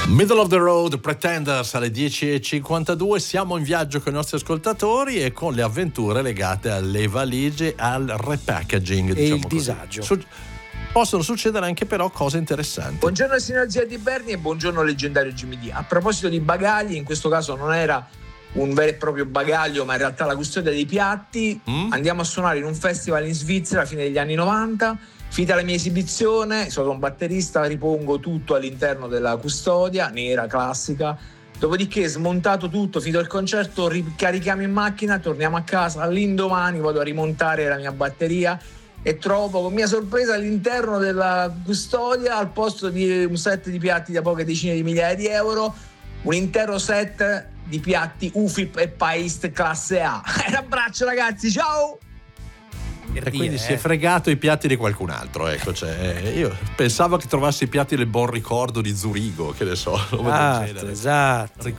Middle of the Road, Pretenders alle 10:52. Siamo in viaggio con i nostri ascoltatori e con le avventure legate alle valigie, al repackaging, e il disagio. Possono succedere anche però cose interessanti. Buongiorno signor Zia di Berni e buongiorno leggendario Jimmy D. A proposito di bagagli, in questo caso non era un vero e proprio bagaglio, ma in realtà la custodia dei piatti. Andiamo a suonare in un festival in Svizzera a fine degli anni 90. Finita la mia esibizione, sono un batterista, ripongo tutto all'interno della custodia, nera, classica. Dopodiché, smontato tutto, finito il concerto, ricarichiamo in macchina, torniamo a casa. All'indomani vado a rimontare la mia batteria e trovo, con mia sorpresa, all'interno della custodia, al posto di un set di piatti da poche decine di migliaia di euro, un intero set di piatti UFIP e Paiste classe A. Un abbraccio ragazzi, ciao! E quindi si è fregato i piatti di qualcun altro, ecco, cioè, io pensavo che trovassi i piatti del buon ricordo di Zurigo, che ne so, esatto.